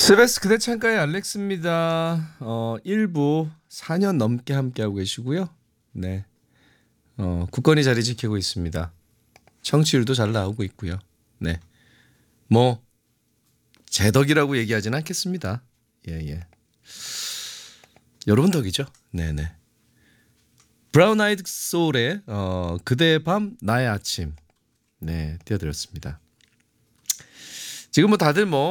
스베스 그대 창가의 알렉스입니다. 1부 4년 넘게 함께하고 계시고요. 네. 굳건히 자리 지키고 있습니다. 청취율도 잘 나오고 있고요. 네. 뭐 제 덕이라고 얘기하진 않겠습니다. 예. 여러분 덕이죠. 네네. 브라운 아이드 소울의 그대의 밤 나의 아침. 네, 띄워드렸습니다. 지금 뭐 다들 뭐